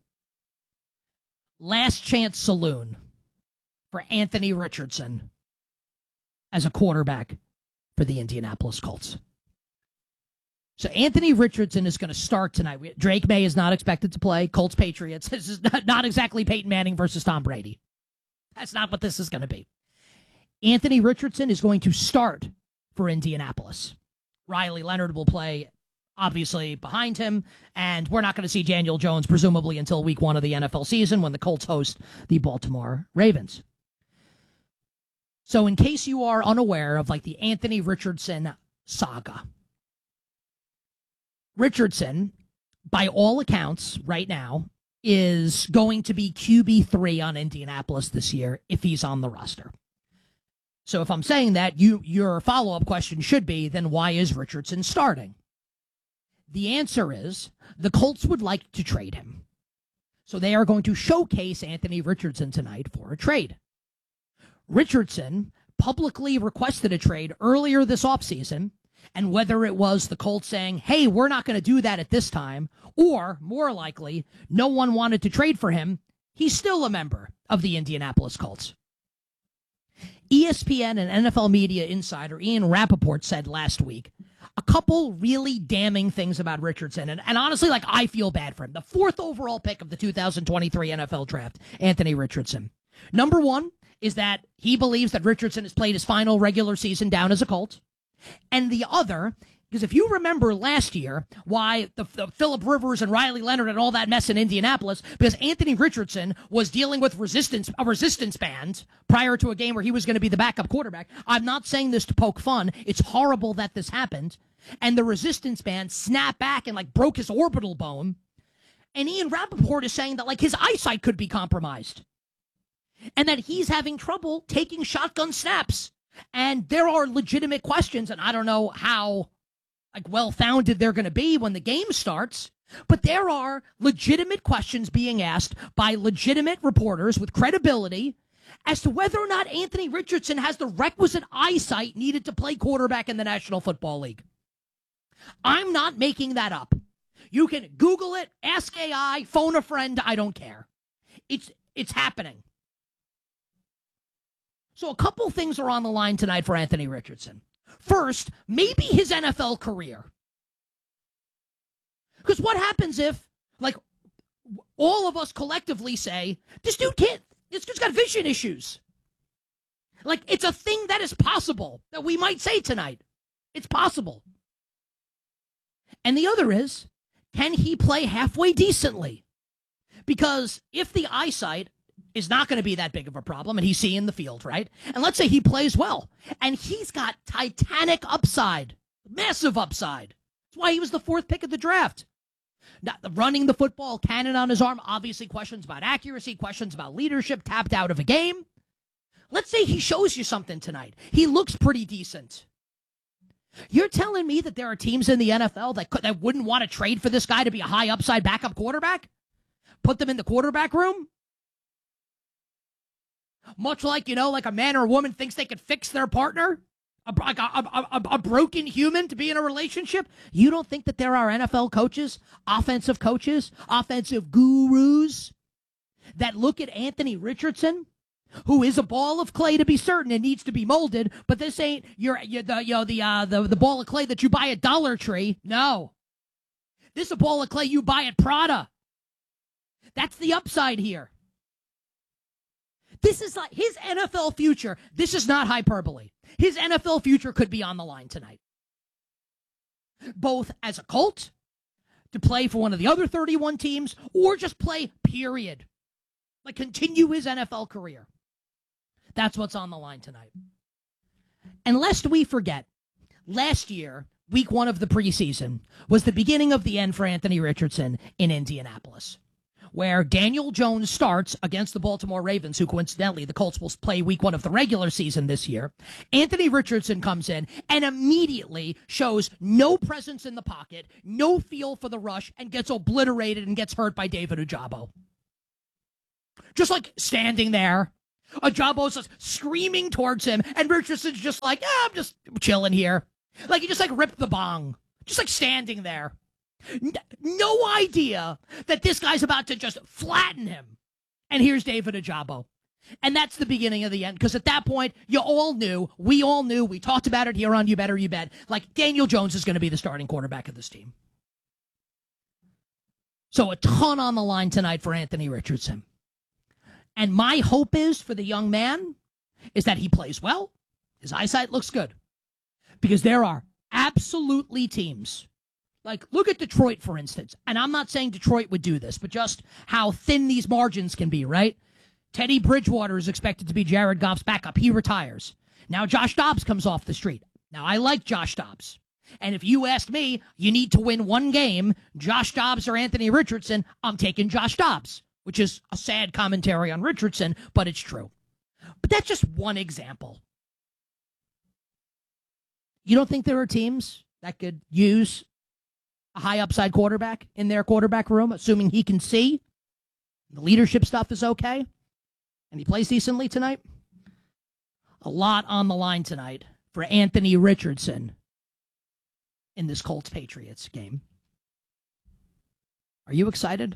Last chance saloon for Anthony Richardson as a quarterback for the Indianapolis Colts. So Anthony Richardson is going to start tonight. Drake May is not expected to play. Colts Patriots. This is not exactly Peyton Manning versus Tom Brady. That's not what this is going to be. Anthony Richardson is going to start for Indianapolis. Riley Leonard will play, obviously, behind him, and we're not going to see Daniel Jones, presumably, until week 1 of the NFL season when the Colts host the Baltimore Ravens. So in case you are unaware of, like, the Anthony Richardson saga, Richardson, by all accounts right now, is going to be QB3 on Indianapolis this year if he's on the roster. So if I'm saying that, your follow-up question should be, then why is Richardson starting? The answer is the Colts would like to trade him. So they are going to showcase Anthony Richardson tonight for a trade. Richardson publicly requested a trade earlier this offseason, and whether it was the Colts saying, hey, we're not going to do that at this time, or, more likely, no one wanted to trade for him, he's still a member of the Indianapolis Colts. ESPN and NFL media insider Ian Rappaport said last week a couple really damning things about Richardson, and honestly, like, I feel bad for him. The 4th overall pick of the 2023 NFL Draft, Anthony Richardson. Number one is that he believes that Richardson has played his final regular season down as a Colt. And the other, because if you remember last year, why the Phillip Rivers and Riley Leonard and all that mess in Indianapolis, because Anthony Richardson was dealing with a resistance band prior to a game where he was going to be the backup quarterback. I'm not saying this to poke fun. It's horrible that this happened. And the resistance band snapped back and, like, broke his orbital bone. And Ian Rappaport is saying that, like, his eyesight could be compromised. And that he's having trouble taking shotgun snaps. And there are legitimate questions, and I don't know how, like, well-founded they're going to be when the game starts, but there are legitimate questions being asked by legitimate reporters with credibility as to whether or not Anthony Richardson has the requisite eyesight needed to play quarterback in the National Football League. I'm not making that up. You can Google it, ask AI, phone a friend, I don't care. It's happening. So a couple things are on the line tonight for Anthony Richardson. First, maybe his NFL career. Because what happens if, like, all of us collectively say, this dude's got vision issues. Like, it's a thing that is possible that we might say tonight. It's possible. And the other is, can he play halfway decently? Because if the eyesight is not going to be that big of a problem, and he's seeing the field, right? And let's say he plays well, and he's got titanic upside, massive upside. That's why he was the 4th pick of the draft. Now, running the football, cannon on his arm, obviously questions about accuracy, questions about leadership, tapped out of a game. Let's say he shows you something tonight. He looks pretty decent. You're telling me that there are teams in the NFL that wouldn't want to trade for this guy to be a high upside backup quarterback? Put them in the quarterback room? Much like, like a man or a woman thinks they could fix their partner, a broken human to be in a relationship. You don't think that there are NFL coaches, offensive gurus that look at Anthony Richardson, who is a ball of clay to be certain and needs to be molded, but this ain't the ball of clay that you buy at Dollar Tree. No, this is a ball of clay you buy at Prada. That's the upside here. This is like his NFL future. This is not hyperbole. His NFL future could be on the line tonight. Both as a Colt, to play for one of the other 31 teams, or just play, period. Like, continue his NFL career. That's what's on the line tonight. And lest we forget, last year, week 1 of the preseason was the beginning of the end for Anthony Richardson in Indianapolis, where Daniel Jones starts against the Baltimore Ravens, who coincidentally the Colts will play week 1 of the regular season this year. Anthony Richardson comes in and immediately shows no presence in the pocket, no feel for the rush, and gets obliterated and gets hurt by David Ojabo. Just like standing there. Ojabo's just screaming towards him, and Richardson's just like, I'm just chilling here. Like he just like ripped the bong. Just like standing there. No idea that this guy's about to just flatten him. And here's David Ojabo. And that's the beginning of the end, because at that point, you all knew, we talked about it here on You Better You Bet, like Daniel Jones is going to be the starting quarterback of this team. So a ton on the line tonight for Anthony Richardson. And my hope is for the young man is that he plays well. His eyesight looks good. Because there are absolutely teams. Like, look at Detroit, for instance. And I'm not saying Detroit would do this, but just how thin these margins can be, right? Teddy Bridgewater is expected to be Jared Goff's backup. He retires. Now Josh Dobbs comes off the street. Now, I like Josh Dobbs. And if you ask me, you need to win one game, Josh Dobbs or Anthony Richardson, I'm taking Josh Dobbs, which is a sad commentary on Richardson, but it's true. But that's just one example. You don't think there are teams that could use a high upside quarterback in their quarterback room, assuming he can see, the leadership stuff is okay, and he plays decently tonight? A lot on the line tonight for Anthony Richardson in this Colts-Patriots game. Are you excited?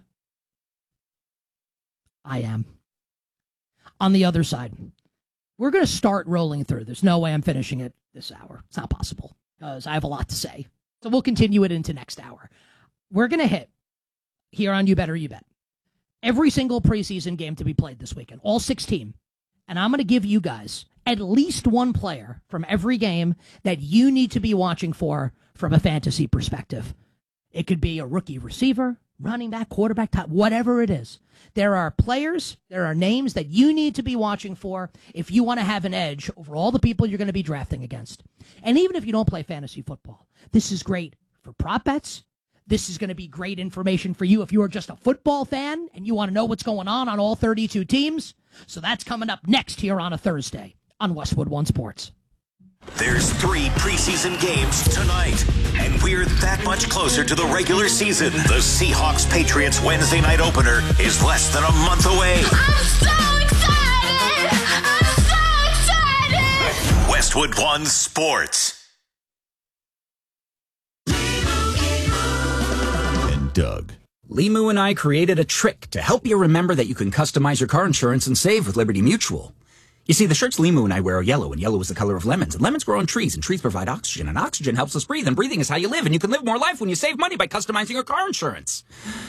I am. On the other side, we're going to start rolling through. There's no way I'm finishing it this hour. It's not possible because I have a lot to say. So we'll continue it into next hour. We're going to hit, here on You Better You Bet, every single preseason game to be played this weekend, all 16. And I'm going to give you guys at least one player from every game that you need to be watching for from a fantasy perspective. It could be a rookie receiver, running back, quarterback, top, whatever it is. There are players, there are names that you need to be watching for if you want to have an edge over all the people you're going to be drafting against. And even if you don't play fantasy football, this is great for prop bets. This is going to be great information for you if you are just a football fan and you want to know what's going on all 32 teams. So that's coming up next here on a Thursday on Westwood One Sports. There's 3 preseason games tonight, and we're that much closer to the regular season. The Seahawks-Patriots Wednesday night opener is less than a month away. I'm so excited! I'm so excited! Westwood One Sports. And Doug. Limu and I created a trick to help you remember that you can customize your car insurance and save with Liberty Mutual. You see, the shirts Limu and I wear are yellow, and yellow is the color of lemons. And lemons grow on trees, and trees provide oxygen, and oxygen helps us breathe, and breathing is how you live, and you can live more life when you save money by customizing your car insurance.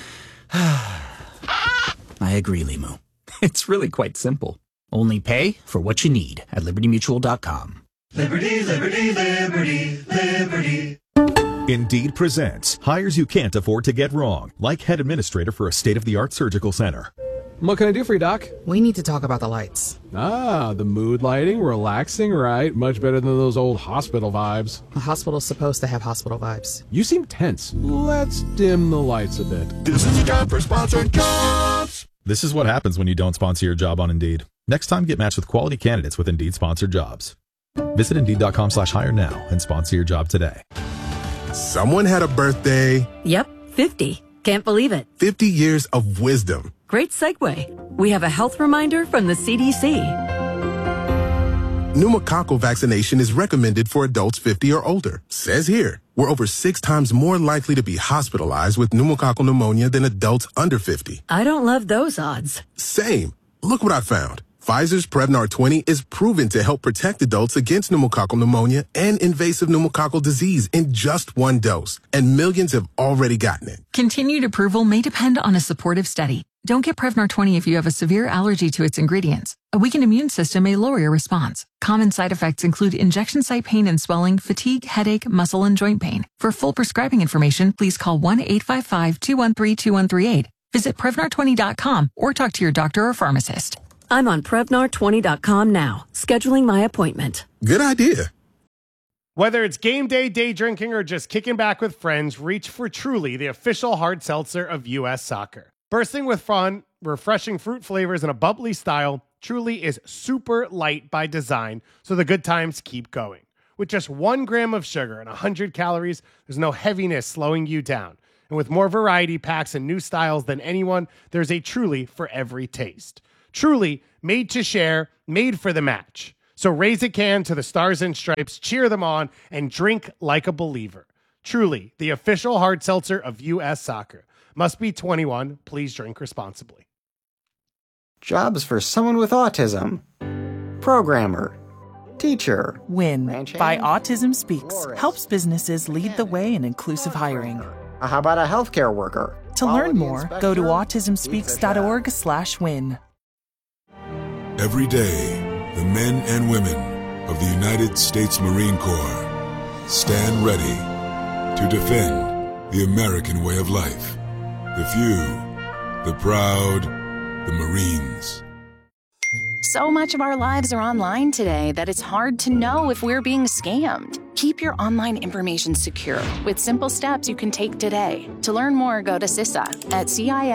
I agree, Limu. It's really quite simple. Only pay for what you need at libertymutual.com. Liberty, liberty, liberty, liberty. Indeed presents hires you can't afford to get wrong, like head administrator for a state-of-the-art surgical center. What can I do for you, Doc? We need to talk about the lights. Ah, the mood lighting, relaxing, right? Much better than those old hospital vibes. A hospital's supposed to have hospital vibes. You seem tense. Let's dim the lights a bit. This is a job for sponsored jobs. This is what happens when you don't sponsor your job on Indeed. Next time, get matched with quality candidates with Indeed sponsored jobs. Visit Indeed.com/hire now and sponsor your job today. Someone had a birthday. Yep, 50. Can't believe it. 50 years of wisdom. Great segue. We have a health reminder from the CDC. Pneumococcal vaccination is recommended for adults 50 or older. Says here, we're over 6 times more likely to be hospitalized with pneumococcal pneumonia than adults under 50. I don't love those odds. Same. Look what I found. Pfizer's Prevnar 20 is proven to help protect adults against pneumococcal pneumonia and invasive pneumococcal disease in just 1 dose, and millions have already gotten it. Continued approval may depend on a supportive study. Don't get Prevnar 20 if you have a severe allergy to its ingredients. A weakened immune system may lower your response. Common side effects include injection site pain and swelling, fatigue, headache, muscle, and joint pain. For full prescribing information, please call 1-855-213-2138. Visit Prevnar20.com or talk to your doctor or pharmacist. I'm on Prevnar20.com now, scheduling my appointment. Good idea. Whether it's game day, day drinking, or just kicking back with friends, reach for Truly, the official hard seltzer of U.S. Soccer. Bursting with fun, refreshing fruit flavors, and a bubbly style, Truly is super light by design, so the good times keep going. With just 1 gram of sugar and 100 calories, there's no heaviness slowing you down. And with more variety packs and new styles than anyone, there's a Truly for every taste. Truly, made to share, made for the match. So raise a can to the Stars and Stripes, cheer them on, and drink like a believer. Truly, the official hard seltzer of U.S. Soccer. Must be 21. Please drink responsibly. Jobs for someone with autism. Programmer. Teacher. WIN by Autism Speaks helps businesses lead the way in inclusive hiring. How about a healthcare worker? To learn more, go to autismspeaks.org/win. Every day, the men and women of the United States Marine Corps stand ready to defend the American way of life. The few, the proud, the Marines. So much of our lives are online today that it's hard to know if we're being scammed. Keep your online information secure with simple steps you can take today. To learn more, go to CISA at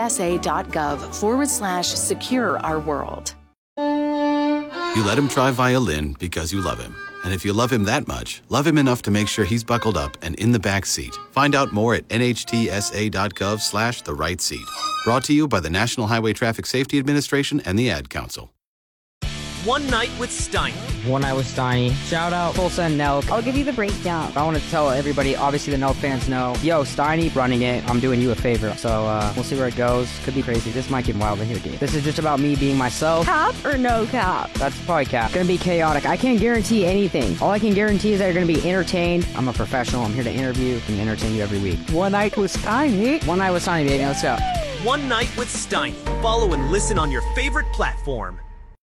cisa.gov/secure our world. You let him try violin because you love him. And if you love him that much, love him enough to make sure he's buckled up and in the back seat. Find out more at nhtsa.gov/the-right-seat. Brought to you by the National Highway Traffic Safety Administration and the Ad Council. One Night with Steiny. One Night with Steiny. Shout out Tulsa and Nelk. I'll give you the breakdown. I want to tell everybody, obviously the Nelk fans know, yo, Steiny running it. I'm doing you a favor. So we'll see where it goes. Could be crazy. This might get wild in here, dude. This is just about me being myself. Cap or no cap? That's probably cap. Gonna be chaotic. I can't guarantee anything. All I can guarantee is that you're gonna be entertained. I'm a professional. I'm here to interview and entertain you every week. One Night with Steiny. One Night with Steiny, baby. Let's go. One Night with Steiny. Follow and listen on your favorite platform.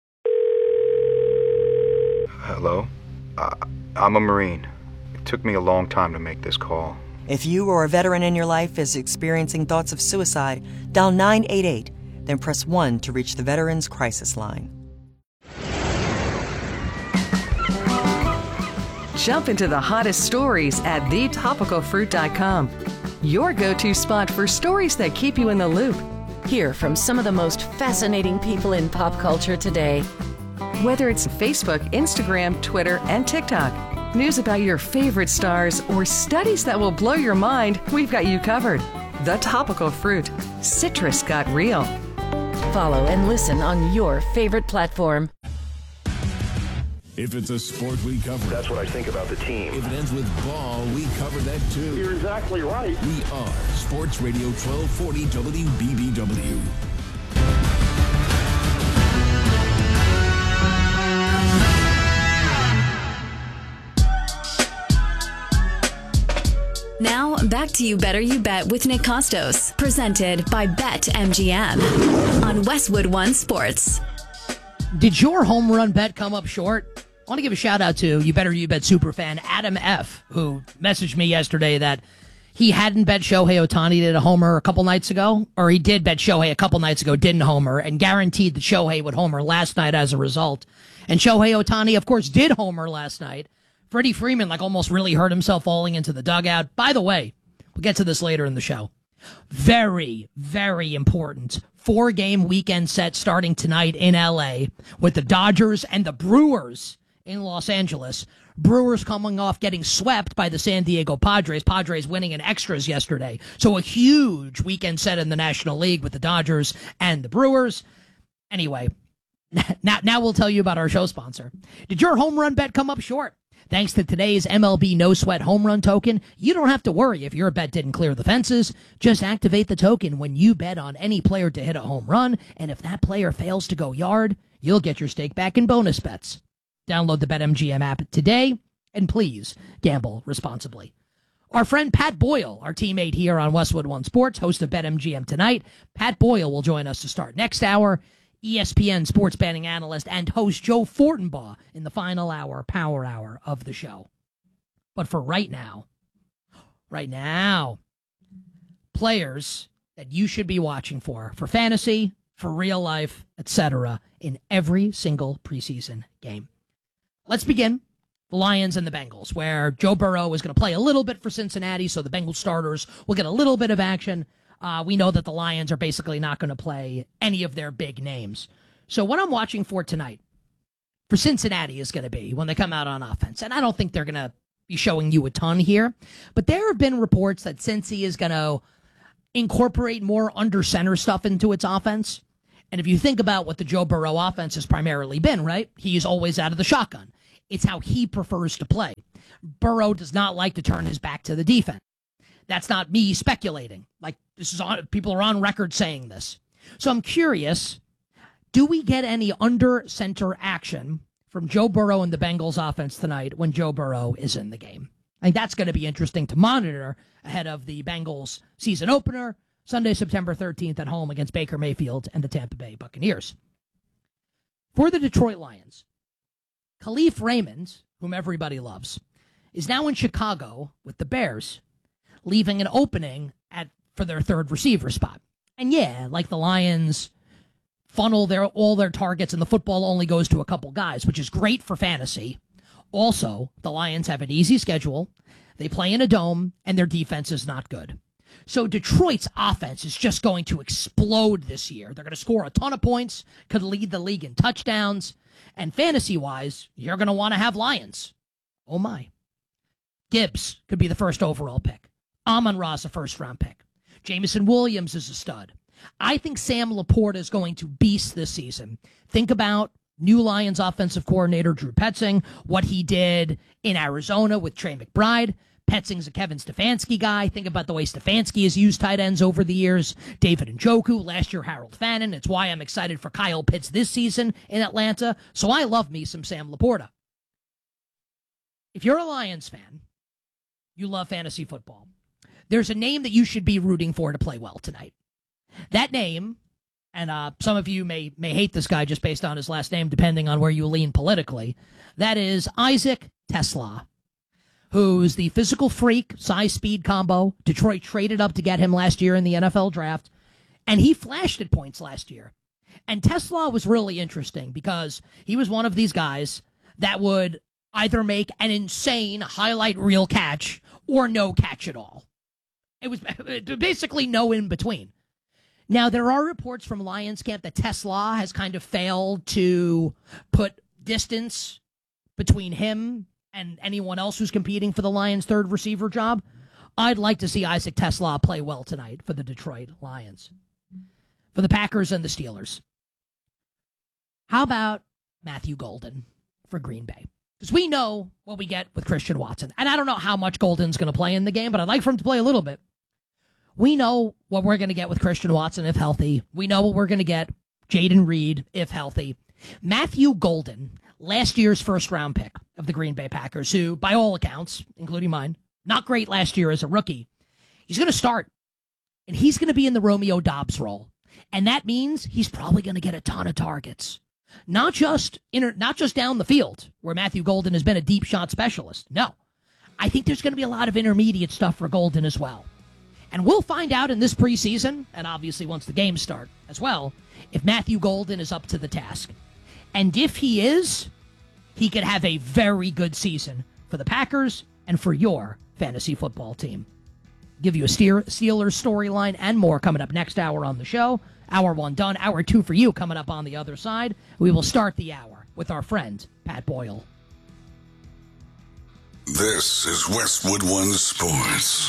Hello? I'm a Marine. It took me a long time to make this call. If you or a veteran in your life is experiencing thoughts of suicide, dial 988, then press 1 to reach the Veterans Crisis Line. Jump into the hottest stories at thetopicalfruit.com. Your go-to spot for stories that keep you in the loop. Hear from some of the most fascinating people in pop culture today. Whether it's Facebook, Instagram, Twitter, and TikTok, news about your favorite stars, or studies that will blow your mind, we've got you covered. The Topical Fruit. Citrus got real. Follow and listen on your favorite platform. If it's a sport, we cover it. That's what I think about the team. If it ends with ball, we cover that too. You're exactly right. We are Sports Radio 1240 WBBW. Now, back to You Better You Bet with Nick Costos, presented by BetMGM on Westwood One Sports. Did your home run bet come up short? I want to give a shout out to You Better You Bet superfan Adam F., who messaged me yesterday that he hadn't bet Shohei Ohtani did a homer a couple nights ago, or he did bet Shohei a couple nights ago, didn't homer, and guaranteed that Shohei would homer last night as a result. And Shohei Ohtani, of course, did homer last night. Freddie Freeman, almost really hurt himself falling into the dugout. By the way, we'll get to this later in the show. Very, very important 4-game weekend set starting tonight in L.A. with the Dodgers and the Brewers in Los Angeles. Brewers coming off getting swept by the San Diego Padres. Padres winning in extras yesterday. So a huge weekend set in the National League with the Dodgers and the Brewers. Anyway, now we'll tell you about our show sponsor. Did your home run bet come up short? Thanks to today's MLB No Sweat Home Run Token, you don't have to worry if your bet didn't clear the fences. Just activate the token when you bet on any player to hit a home run, and if that player fails to go yard, you'll get your stake back in bonus bets. Download the BetMGM app today, and please gamble responsibly. Our friend Pat Boyle, our teammate here on Westwood One Sports, host of BetMGM Tonight. Pat Boyle will join us to start next hour. ESPN sports betting analyst and host Joe Fortenbaugh in the final hour, power hour of the show. But for right now, players that you should be watching for fantasy, for real life, etc., in every single preseason game. Let's begin the Lions and the Bengals, where Joe Burrow is going to play a little bit for Cincinnati, so the Bengals starters will get a little bit of action. We know that the Lions are basically not going to play any of their big names. So what I'm watching for tonight for Cincinnati is going to be when they come out on offense. And I don't think they're going to be showing you a ton here, but there have been reports that Cincy is going to incorporate more under center stuff into its offense. And if you think about what the Joe Burrow offense has primarily been, right? He's always out of the shotgun. It's how he prefers to play. Burrow does not like to turn his back to the defense. That's not me speculating. Like, this is on, people are on record saying this. So I'm curious, do we get any under center action from Joe Burrow and the Bengals offense tonight when Joe Burrow is in the game? I think that's going to be interesting to monitor ahead of the Bengals season opener, Sunday, September 13th at home against Baker Mayfield and the Tampa Bay Buccaneers. For the Detroit Lions, Khalif Raymond, whom everybody loves, is now in Chicago with the Bears, leaving an opening for their third receiver spot. And yeah, like the Lions funnel all their targets and the football only goes to a couple guys, which is great for fantasy. Also, the Lions have an easy schedule. They play in a dome, and their defense is not good. So Detroit's offense is just going to explode this year. They're going to score a ton of points, could lead the league in touchdowns. And fantasy-wise, you're going to want to have Lions. Oh, my. Gibbs could be the first overall pick. Amon-Ra's a first-round pick. Jameson Williams is a stud. I think Sam Laporta is going to beast this season. Think about new Lions offensive coordinator Drew Petzing, what he did in Arizona with Trey McBride. Petzing's a Kevin Stefanski guy. Think about the way Stefanski has used tight ends over the years. David Njoku, last year Harold Fannin. It's why I'm excited for Kyle Pitts this season in Atlanta. So I love me some Sam Laporta. If you're a Lions fan, you love fantasy football, there's a name that you should be rooting for to play well tonight. That name, and some of you may hate this guy just based on his last name, depending on where you lean politically, that is Isaac TeSlaa, who's the physical freak, size-speed combo. Detroit traded up to get him last year in the NFL draft, and he flashed at points last year. And TeSlaa was really interesting because he was one of these guys that would either make an insane highlight reel catch or no catch at all. It was basically no in between. Now, there are reports from Lions camp that TeSlaa has kind of failed to put distance between him and anyone else who's competing for the Lions' third receiver job. I'd like to see Isaac TeSlaa play well tonight for the Detroit Lions. For the Packers and the Steelers, how about Matthew Golden for Green Bay? Because we know what we get with Christian Watson. And I don't know how much Golden's going to play in the game, but I'd like for him to play a little bit. We know what we're going to get with Christian Watson if healthy. We know what we're going to get Jaden Reed if healthy. Matthew Golden, last year's first-round pick of the Green Bay Packers, who, by all accounts, including mine, not great last year as a rookie, he's going to start, and he's going to be in the Romeo Doubs role. And that means he's probably going to get a ton of targets. Not just down the field, where Matthew Golden has been a deep shot specialist. No. I think there's going to be a lot of intermediate stuff for Golden as well. And we'll find out in this preseason, and obviously once the games start as well, if Matthew Golden is up to the task. And if he is, he could have a very good season for the Packers and for your fantasy football team. Give you a Steelers storyline and more coming up next hour on the show. Hour one done. Hour two for you coming up on the other side. We will start the hour with our friend, Pat Boyle. This is Westwood One Sports.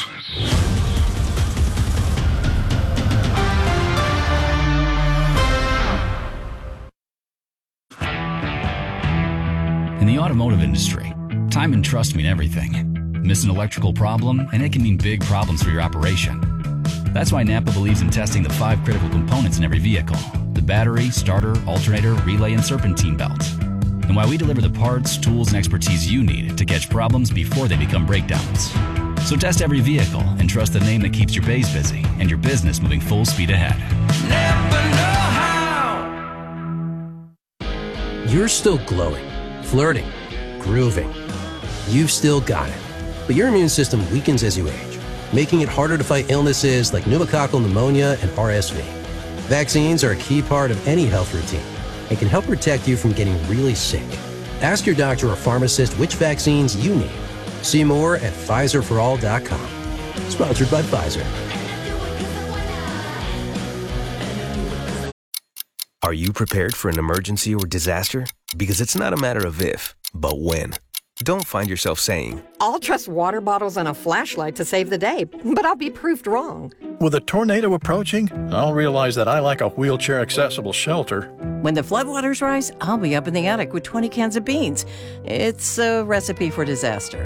In the automotive industry, time and trust mean everything. Miss an electrical problem, and it can mean big problems for your operation. That's why Napa believes in testing the 5 critical components in every vehicle: the battery, starter, alternator, relay, and serpentine belt. And why we deliver the parts, tools, and expertise you need to catch problems before they become breakdowns. So test every vehicle and trust the name that keeps your bays busy and your business moving full speed ahead. Napa know-how. You're still glowing, flirting, grooving. You've still got it. But your immune system weakens as you age, making it harder to fight illnesses like pneumococcal pneumonia and RSV. Vaccines are a key part of any health routine and can help protect you from getting really sick. Ask your doctor or pharmacist which vaccines you need. See more at PfizerForAll.com. Sponsored by Pfizer. Are you prepared for an emergency or disaster? Because it's not a matter of if, but when. Don't find yourself saying, I'll trust water bottles and a flashlight to save the day, but I'll be proved wrong. With a tornado approaching, I'll realize that I like a wheelchair-accessible shelter. When the floodwaters rise, I'll be up in the attic with 20 cans of beans. It's a recipe for disaster.